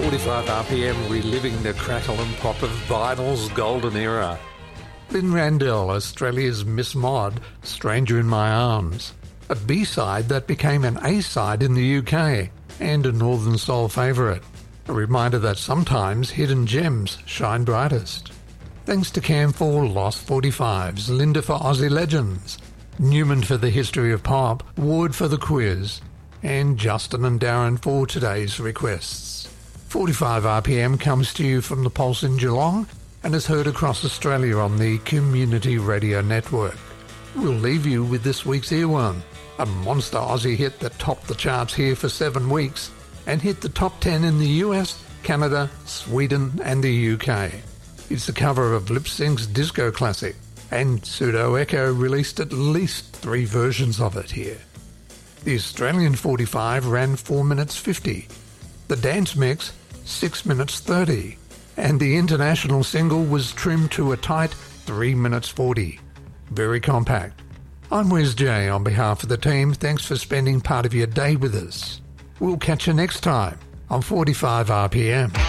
45 RPM, reliving the crackle and pop of vinyl's golden era. Lynn Randell, Australia's Miss Mod, Stranger in My Arms. A B-side that became an A-side in the UK, and a Northern Soul favourite. A reminder that sometimes hidden gems shine brightest. Thanks to Cam for Lost 45s, Linda for Aussie Legends, Newman for the History of Pop, Ward for the Quiz, and Justin and Darren for today's requests. 45 RPM comes to you from the Pulse in Geelong and is heard across Australia on the Community Radio Network. We'll leave you with this week's earworm, a monster Aussie hit that topped the charts here for 7 weeks and hit the top 10 in the US, Canada, Sweden and the UK. It's the cover of Lip Sync's disco classic, and Pseudo Echo released at least 3 versions of it here. The Australian 45 ran 4 minutes 50, the dance mix 6 minutes 30, and the international single was trimmed to a tight 3 minutes 40. Very compact. I'm Wes J. On behalf of the team, thanks for spending part of your day with us. We'll catch you next time on 45 RPM.